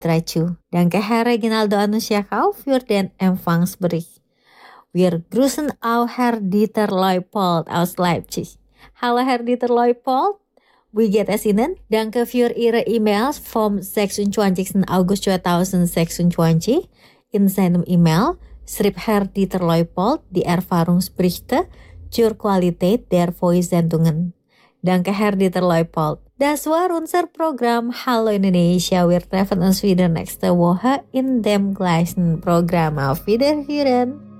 dazu. Danke, Herr Reginaldo Anusiakau, für den Empfangsbericht. Wir grüßen auch Herr Dieter Leupold aus Leipzig. Hallo, Herr Dieter Leupold. Wie geht es Ihnen? Danke für Ihre E-Mails vom 26. August 2026. In seinem E-Mail schrieb Herr Dieter Leupold die Erfahrungsberichte zur Qualität der Voice-Sendungen. Danke, Herr Dieter Leupold. Das war unser Programm Hallo Indonesia. Wir treffen uns wieder nächste Woche in dem gleichen Programm. Auf Wiederhören.